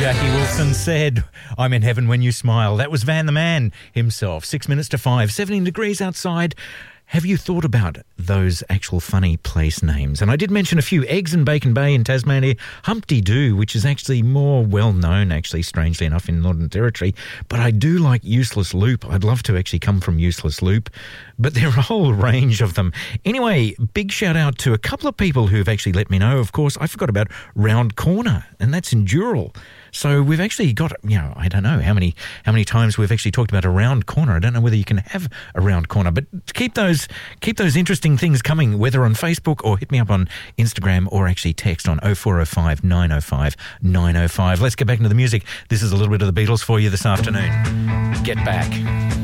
Jackie Wilson said, "I'm in heaven when you smile." That was Van the Man himself. 6 minutes to 5, 17 degrees outside. Have you thought about those actual funny place names? And I did mention a few. Eggs and Bacon Bay in Tasmania. Humpty Doo, which is actually more well-known, actually, strangely enough, in Northern Territory. But I do like Useless Loop. I'd love to actually come from Useless Loop. But there are a whole range of them. Anyway, big shout-out to a couple of people who've actually let me know. Of course, I forgot about Round Corner, and that's in Dural. So we've actually got, I don't know how many times we've actually talked about a round corner. I don't know whether you can have a round corner, but keep those interesting things coming, whether on Facebook or hit me up on Instagram or actually text on 0405 905 905. Let's get back into the music. This is a little bit of the Beatles for you this afternoon. Get back.